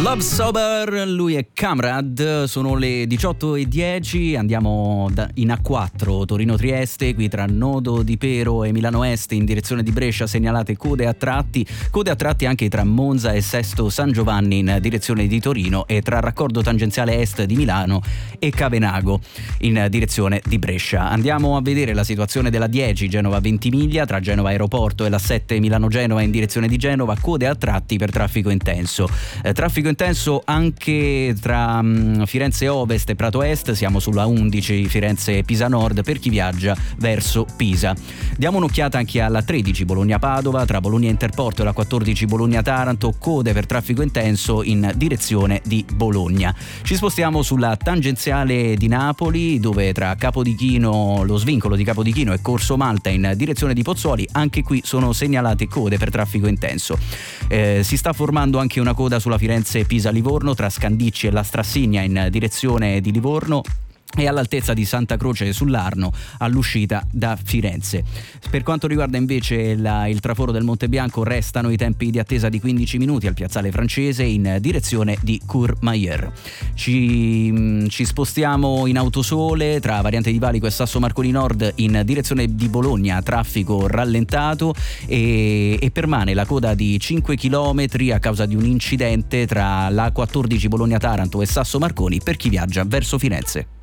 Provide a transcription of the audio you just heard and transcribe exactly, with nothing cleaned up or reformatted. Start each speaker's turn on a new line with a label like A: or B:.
A: Love Sober, lui è Camrad, sono le diciotto e dieci, andiamo da, in A quattro Torino-Trieste, qui tra Nodo di Pero e Milano Est in direzione di Brescia segnalate code a tratti, code a tratti anche tra Monza e Sesto San Giovanni in direzione di Torino e tra raccordo tangenziale est di Milano e Cavenago in direzione di Brescia. Andiamo a vedere la situazione della dieci Genova-Ventimiglia tra Genova Aeroporto e la sette Milano-Genova in direzione di Genova, code a tratti per traffico intenso. Eh, traffico intenso anche tra um, Firenze Ovest e Prato Est, siamo sulla undici Firenze Pisa Nord per chi viaggia verso Pisa. Diamo un'occhiata anche alla tredici Bologna Padova tra Bologna Interporto e la quattordici Bologna Taranto, code per traffico intenso in direzione di Bologna. Ci spostiamo sulla tangenziale di Napoli dove tra Capodichino, lo svincolo di Capodichino e Corso Malta in direzione di Pozzuoli, anche qui sono segnalate code per traffico intenso. Eh, si sta formando anche una coda sulla Firenze Pisa-Livorno tra Scandicci e la Strassigna in direzione di Livorno e all'altezza di Santa Croce sull'Arno all'uscita da Firenze. Per quanto riguarda invece la, il traforo del Monte Bianco, restano i tempi di attesa di quindici minuti al piazzale francese in direzione di Courmayeur. Ci, ci spostiamo in autosole tra Variante di Valico e Sasso Marconi Nord in direzione di Bologna, traffico rallentato e, e permane la coda di cinque chilometri a causa di un incidente tra la quattordici Bologna Taranto e Sasso Marconi per chi viaggia verso Firenze.